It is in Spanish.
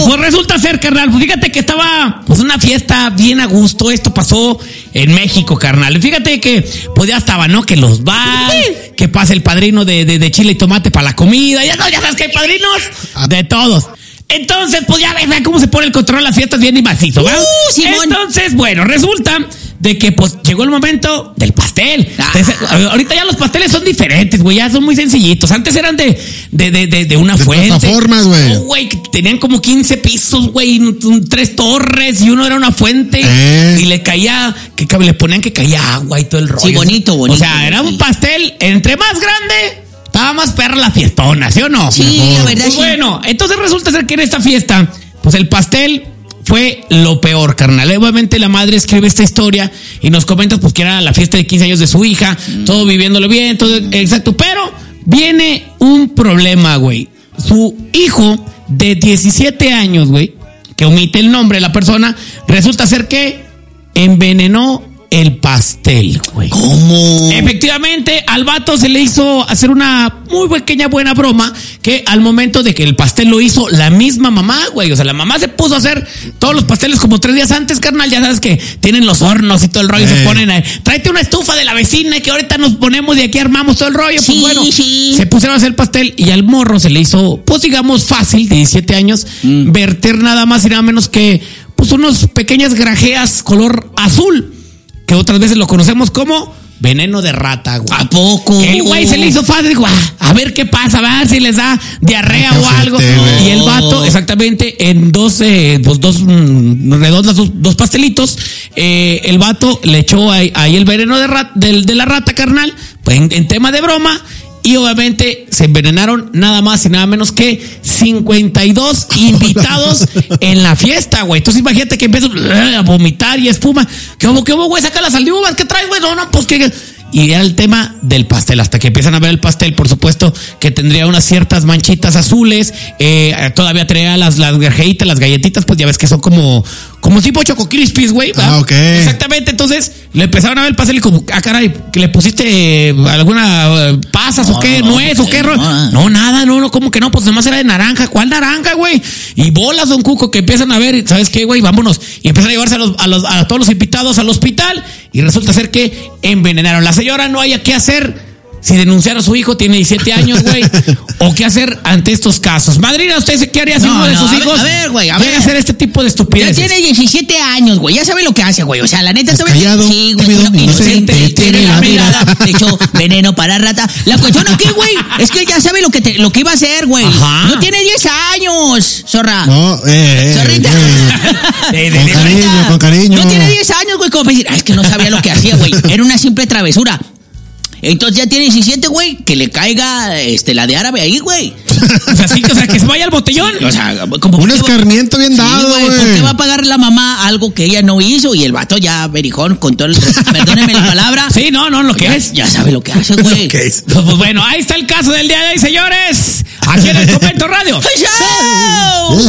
Pues resulta ser, carnal, pues fíjate que estaba pues una fiesta bien a gusto. Esto pasó en México, carnal. Fíjate que pues ya estaba, ¿no? Que los van, que pasa el padrino de chile y tomate para la comida. Ya sabes que hay padrinos de todos. Entonces, pues ya ves cómo se pone el control de las fiestas bien y macizo, ¿verdad? Entonces, bueno, resulta de que pues llegó el momento del pastel. Entonces, ahorita ya los pasteles son diferentes, güey, ya son muy sencillitos. Antes eran de una fuente. Plataformas, güey. Güey, que tenían como 15 pisos, güey, 3 torres y uno era una fuente y le caía, que le ponían que caía agua y todo el rollo. Sí, bonito. O sea, era un pastel entre más grande. Estaba más perra la fiestona, ¿sí o no? Sí, la verdad. Pues bueno, entonces resulta ser que en esta fiesta, pues el pastel fue lo peor, carnal. Obviamente la madre escribe esta historia y nos comenta pues que era la fiesta de 15 años de su hija, todo viviéndolo bien, todo exacto. Pero viene un problema, güey. Su hijo de 17 años, güey, que omite el nombre de la persona, resulta ser que envenenó el pastel, güey. ¿Cómo? Efectivamente, al vato se le hizo hacer una muy pequeña buena broma que al momento de que el pastel lo hizo la misma mamá, güey. O sea, la mamá se puso a hacer todos los pasteles como 3 días antes, carnal. Ya sabes que tienen los hornos y todo el rollo. Se ponen ahí. Tráete una estufa de la vecina y que ahorita nos ponemos y aquí armamos todo el rollo. Sí, pues bueno, sí. se pusieron a hacer el pastel y al morro se le hizo, pues digamos, fácil, de 17 años, verter nada más y nada menos que pues unos pequeñas grajeas color azul, que otras veces lo conocemos como veneno de rata, güey. ¿A poco? El güey se le hizo fácil, dijo, a ver qué pasa, a ver si les da diarrea o algo. Y el vato, exactamente, en dos redondas, dos pastelitos, el vato le echó ahí el veneno de la rata, carnal, pues en tema de broma. Y obviamente se envenenaron nada más y nada menos que 52 invitados en la fiesta, güey. Entonces imagínate que empieza a vomitar y espuma. ¿Qué hubo, güey? Saca las saliuvas. ¿Qué traes, güey? No, pues que... Y era el tema del pastel. Hasta que empiezan a ver el pastel, por supuesto, que tendría unas ciertas manchitas azules. Todavía traía las grajeitas, las galletitas, pues ya ves que son como tipo Choco Crispies, güey. Ok. Exactamente. Entonces le empezaron a ver el pastel y como, caray, que le pusiste alguna pasas o qué, nuez o qué. No, nada, no, como que no, pues nomás era de naranja. ¿Cuál naranja, güey? Y bolas, don Cuco, que empiezan a ver, ¿sabes qué, güey? Vámonos. Y empiezan a llevarse a todos los invitados al hospital y resulta ser que envenenaron. La señora no haya qué hacer si denunciar a su hijo, tiene 17 años, güey, o qué hacer ante estos casos. Madrina, ¿usted qué haría si uno de sus hijos llega a hacer este tipo de estupideces? Ya tiene 17 años, güey, ya sabe lo que hace, güey. O sea, la neta, callado, sí, güey, inocente, tiene la mirada, de hecho, veneno para rata. La cuestión aquí, güey, es que él ya sabe lo que iba a hacer, güey. No tiene 10 años, zorra. No, zorrita. Con cariño. No tiene 10 años, güey, como para decir, es que no sabía lo que hacía, güey. Era una simple travesura. Entonces ya tiene 17, güey, que le caiga la de árabe ahí, güey. O sea, que se vaya al botellón. O sea, como un escarmiento bien dado, güey. ¿Por qué va a pagar la mamá algo que ella no hizo? Y el vato ya, berijón, con todo el... Perdónenme la palabra. Sí, no, lo que es. Ya sabe lo que hace, güey. Pues bueno, ahí está el caso del día de hoy, señores. Aquí en el Convento Radio. ¡Show!